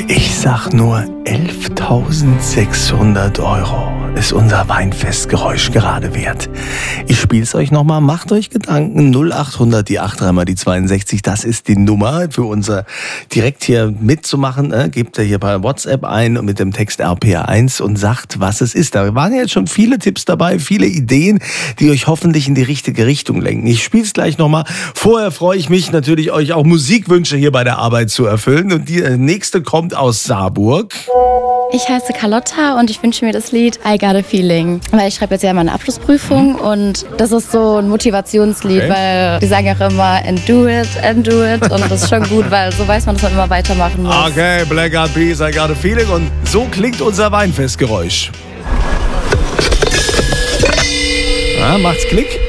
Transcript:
Ich sag nur 11.600 € ist unser Weinfestgeräusch gerade wert. Ich spiel's euch nochmal, macht euch Gedanken. 0800, die 8 dreimal die 62, das ist die Nummer für unser direkt hier mitzumachen. Gebt ihr hier bei WhatsApp ein mit dem Text RPR1 und sagt, was es ist. Da waren jetzt schon viele Tipps dabei, viele Ideen, die euch hoffentlich in die richtige Richtung lenken. Ich spiel's gleich nochmal. Vorher freue ich mich natürlich, euch auch Musikwünsche hier bei der Arbeit zu erfüllen. Und die nächste kommt aus Saarburg. Ich heiße Carlotta und ich wünsche mir das Lied I Got a Feeling, weil ich schreibe jetzt ja meine Abschlussprüfung und das ist so ein Motivationslied, Okay. Weil die sagen auch immer and do it und das ist schon gut, weil so weiß man, dass man immer weitermachen muss. Okay, Black Eyed Peas, I Got a Feeling. Und so klingt unser Weinfestgeräusch. Ja, macht's Klick.